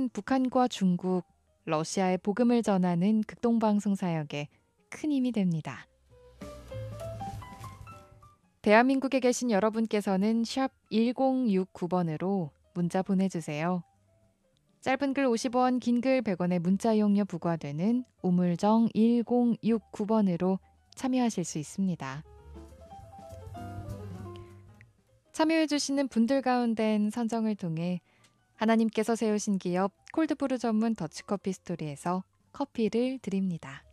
커피는 북한과 중국, 러시아의 복음을 전하는 극동방송 사역에 큰 힘이 됩니다. 대한민국에 계신 여러분께서는 샵 1069번으로 문자 보내주세요. 짧은 글 50원, 긴 글 100원의 문자 이용료 부과되는 우물정 1069번으로 참여하실 수 있습니다. 참여해주시는 분들 가운데는 선정을 통해 하나님께서 세우신 기업 콜드브루 전문 더치커피 스토리에서 커피를 드립니다.